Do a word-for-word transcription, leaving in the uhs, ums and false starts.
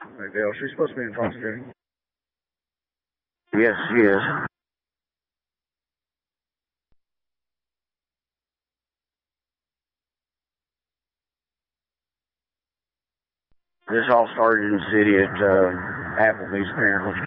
Miguel, she's supposed to be in Foster City. Yes, she is. This all started in the city at uh, Applebee's, apparently.